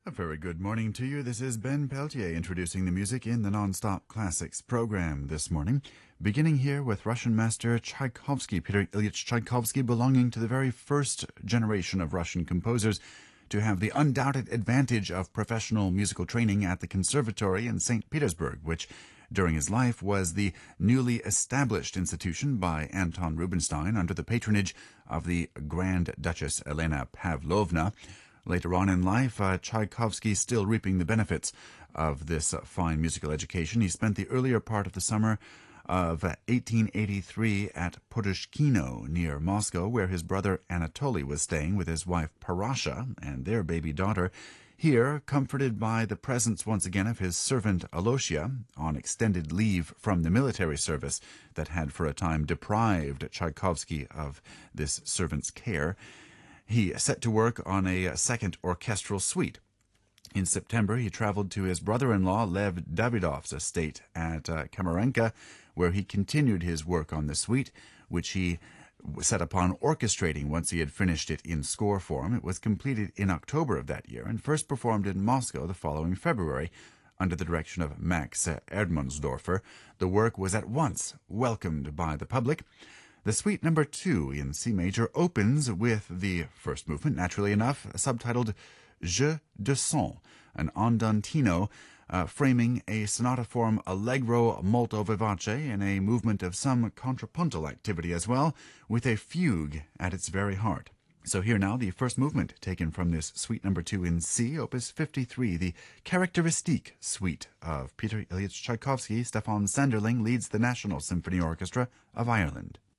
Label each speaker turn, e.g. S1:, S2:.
S1: A very good morning to you. This is Ben Peltier introducing the music in the Non-Stop Classics program this morning, beginning here with Russian master Tchaikovsky, Peter Ilyich Tchaikovsky, belonging to the very first generation of Russian composers to have the undoubted advantage of professional musical training at the Conservatory in St. Petersburg, which during his life was the newly established institution by Anton Rubinstein under the patronage of the Grand Duchess Elena Pavlovna. Later on in life, Tchaikovsky still reaping the benefits of this fine musical education. He spent the earlier part of the summer of 1883 at Purushkino near Moscow, where his brother Anatoly was staying with his wife Parasha and their baby daughter. Here, comforted by the presence once again of his servant Alosia, on extended leave from the military service that had for a time deprived Tchaikovsky of this servant's care, he set to work on a second orchestral suite. In September, he traveled to his brother-in-law Lev Davidov's estate at Kamarenka, where he continued his work on the suite, which he set upon orchestrating once he had finished it in score form. It was completed in October of that year and first performed in Moscow the following February under the direction of Max Erdmannsdorfer. The work was at once welcomed by the public. The Suite No. 2 in C major opens with the first movement, naturally enough, subtitled Jeu de Son, an andantino, framing a sonata form allegro molto vivace in a movement of some contrapuntal activity as well, with a fugue at its very heart. So here now, the first movement taken from this Suite No. 2 in C, Opus 53, the Charakteristik Suite of Peter Ilyich Tchaikovsky. Stefan Sanderling leads the National Symphony Orchestra of Ireland.